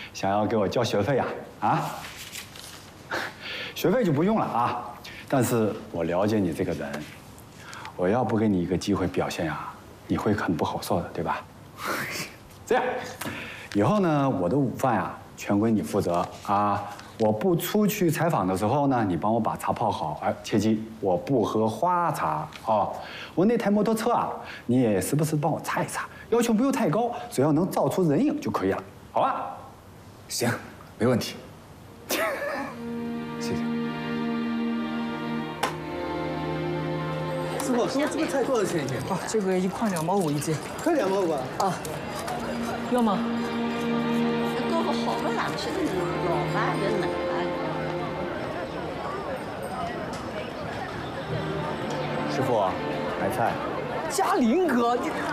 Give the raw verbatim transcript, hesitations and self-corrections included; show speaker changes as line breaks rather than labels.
想要给我交学费呀？啊？学费就不用了啊，但是我了解你这个人，我要不给你一个机会表现呀，你会很不好受的，对吧？这样，以后呢，我的午饭呀，全归你负责啊。我不出去采访的时候呢，你帮我把茶泡好，哎，切记我不喝花茶哦。我那台摩托车啊，你也时不时帮我擦一擦，要求不用太高，只要能照出人影就可以了，好吧？
行，没问题。谢谢。
师傅，这个菜多少钱一斤？
啊，这个一块两毛五一斤。
快两毛五啊？
啊，要吗？
那个好不冷是老板的冷啊。
师傅，来菜。
嘉林哥，你。